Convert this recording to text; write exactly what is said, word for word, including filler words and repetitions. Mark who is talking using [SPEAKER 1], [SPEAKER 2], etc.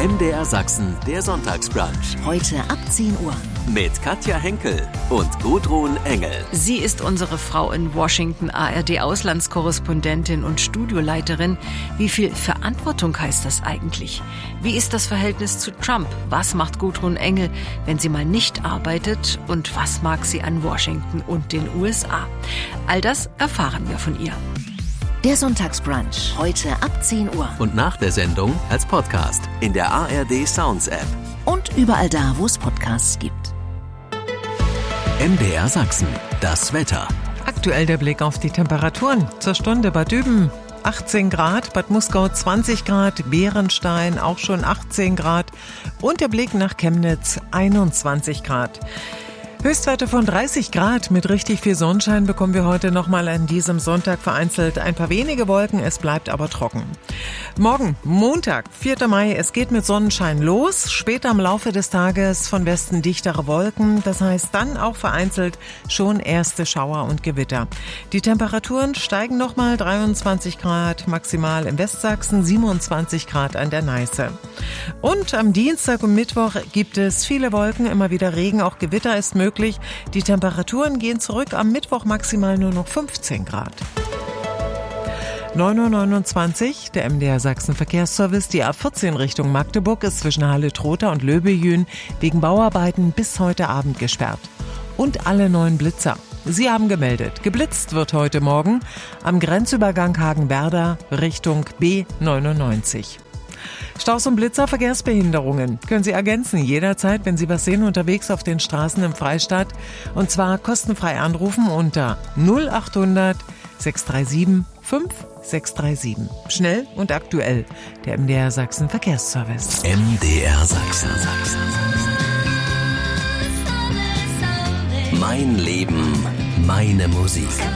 [SPEAKER 1] M D R Sachsen, der Sonntagsbrunch.
[SPEAKER 2] Heute ab zehn Uhr.
[SPEAKER 1] Mit Katja Henkel und Gudrun Engel.
[SPEAKER 3] Sie ist unsere Frau in Washington, A R D-Auslandskorrespondentin und Studioleiterin. Wie viel Verantwortung heißt das eigentlich? Wie ist das Verhältnis zu Trump? Was macht Gudrun Engel, wenn sie mal nicht arbeitet? Und was mag sie an Washington und den U S A? All das erfahren wir von ihr.
[SPEAKER 2] Der Sonntagsbrunch. Heute ab zehn Uhr.
[SPEAKER 1] Und nach der Sendung als Podcast in der A R D Sounds App.
[SPEAKER 2] Und überall da, wo es Podcasts gibt.
[SPEAKER 1] M D R Sachsen, das Wetter.
[SPEAKER 4] Aktuell der Blick auf die Temperaturen. Zur Stunde Bad Düben achtzehn Grad, Bad Muskau zwanzig Grad, Bärenstein auch schon achtzehn Grad und der Blick nach Chemnitz einundzwanzig Grad. Höchstwerte von dreißig Grad mit richtig viel Sonnenschein bekommen wir heute nochmal an diesem Sonntag vereinzelt ein paar wenige Wolken, es bleibt aber trocken. Morgen, Montag, vierter Mai, es geht mit Sonnenschein los, später im Laufe des Tages von Westen dichtere Wolken, das heißt dann auch vereinzelt schon erste Schauer und Gewitter. Die Temperaturen steigen nochmal dreiundzwanzig Grad, maximal im Westsachsen, siebenundzwanzig Grad an der Neiße. Und am Dienstag und Mittwoch gibt es viele Wolken, immer wieder Regen, auch Gewitter ist möglich. Die Temperaturen gehen zurück, am Mittwoch maximal nur noch fünfzehn Grad. neun Uhr neunundzwanzig, der M D R Sachsen Verkehrsservice. Die A vierzehn Richtung Magdeburg ist zwischen Halle-Trotha und Löbejün wegen Bauarbeiten bis heute Abend gesperrt. Und alle neuen Blitzer. Sie haben gemeldet. Geblitzt wird heute Morgen am Grenzübergang Hagenwerder Richtung B neunundneunzig. Staus und Blitzer, Verkehrsbehinderungen können Sie ergänzen jederzeit, wenn Sie was sehen unterwegs auf den Straßen im Freistaat. Und zwar kostenfrei anrufen unter null achthundert sechs drei sieben fünf sechs drei sieben. Schnell und aktuell, der M D R Sachsen Verkehrsservice.
[SPEAKER 1] M D R Sachsen. Mein Leben, meine Musik.